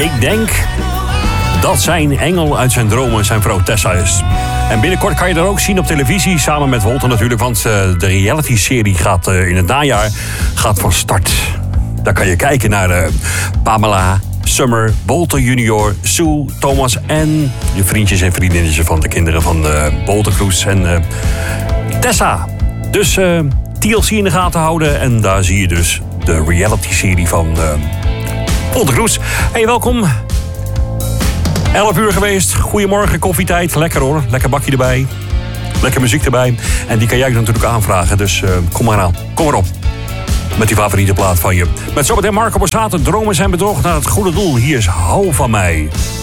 Ik denk dat zijn engel uit zijn dromen zijn vrouw Tessa is. En binnenkort kan je dat ook zien op televisie, samen met Walter natuurlijk. Want de reality-serie gaat in het najaar van start. Daar kan je kijken naar Pamela, Summer, Walter Junior, Sue, Thomas en de vriendjes en vriendinnetjes van de kinderen van Walter Kroes en Tessa. Dus TLC in de gaten houden en daar zie je dus de reality-serie van Walter Kroes. Hey, welkom. 11 uur geweest. Goedemorgen, koffietijd. Lekker hoor. Lekker bakje erbij. Lekker muziek erbij. En die kan jij natuurlijk aanvragen. Dus kom maar aan. Kom maar op. Met die favoriete plaat van je. Met zometeen Marco Borsato. Dromen zijn bedrog naar het goede doel. Hier is Hou van mij.